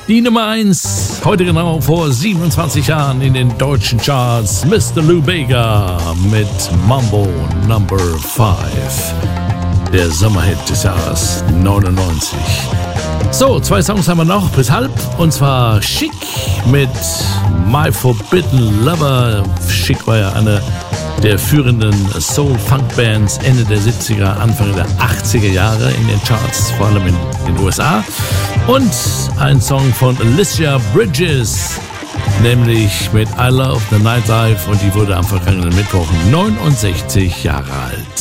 Die Nummer 1, heute genau vor 27 Jahren in den deutschen Charts, Mr. Lou Bega mit Mambo Number 5, der Sommerhit des Jahres 99. So, 2 Songs haben wir noch bis halb, und zwar Chic mit My Forbidden Lover. Chic war ja eine der führenden Soul-Funk-Bands Ende der 70er, Anfang der 80er Jahre in den Charts, vor allem in den USA. Und ein Song von Alicia Bridges, nämlich mit I Love the Nightlife, und die wurde am vergangenen Mittwoch 69 Jahre alt.